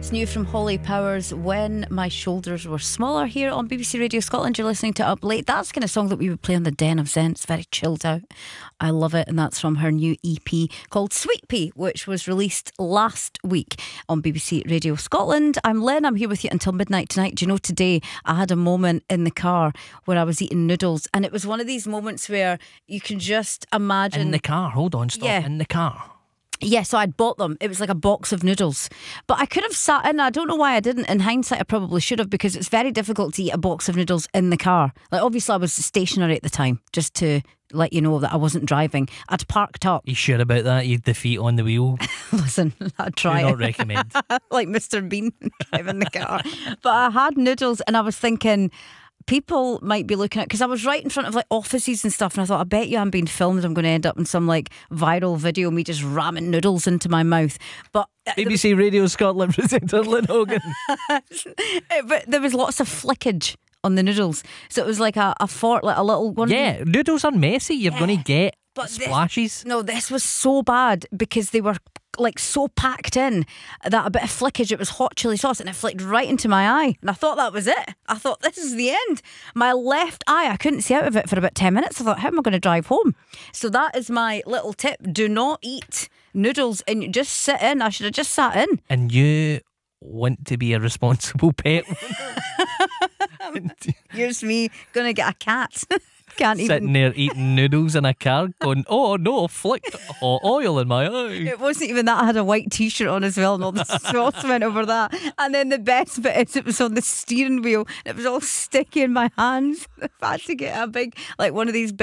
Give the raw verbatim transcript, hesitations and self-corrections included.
That's new from Holly Powers, When My Shoulders Were Smaller, here on B B C Radio Scotland. You're listening to Up Late. That's the kind of song that we would play on the Den of Zen. It's very chilled out. I love it, and that's from her new E P called Sweet Pea, which was released last week on B B C Radio Scotland. I'm Lynn, I'm here with you until midnight tonight. Do you know, today I had a moment in the car where I was eating noodles, and it was one of these moments where you can just imagine... In the car, hold on, stop, Yeah. in the car. Yeah, so I'd bought them. It was like a box of noodles. But I could have sat in. I don't know why I didn't. In hindsight, I probably should have, because it's very difficult to eat a box of noodles in the car. Like, obviously, I was stationary at the time, just to let you know that I wasn't driving. I'd parked up. You sure about that? You'd the feet on the wheel? Listen, I'd try Do it. not recommend. Like Mister Bean driving the car. But I had noodles, and I was thinking... people might be looking at, because I was right in front of like offices and stuff, and I thought, I bet you I'm being filmed. I'm going to end up in some like viral video of me just ramming noodles into my mouth. But B B C Radio Scotland presenter Lynn Hogan. but there was lots of flickage on the noodles, so it was like a, a fort, like a little one. Yeah, noodles are messy. You're Yeah. going to get But this- splashes. No, this was so bad because they were like so packed in that a bit of flickage, it was hot chili sauce, and it flicked right into my eye, and I thought that was it. I thought, this is the end. My left eye, I couldn't see out of it for about ten minutes. I thought, how am I going to drive home? So that is my little tip. Do not eat noodles and just sit in. I should have just sat in. And you want to be a responsible pet owner. Here's me going to get a cat. Can't Sitting even. there eating noodles in a car going, oh no, flicked hot oil in my eye. It wasn't even that. I had a white t-shirt on as well, and all the sauce went over that. And then the best bit is it was on the steering wheel, and it was all sticky in my hands. I had to get a big, like one of these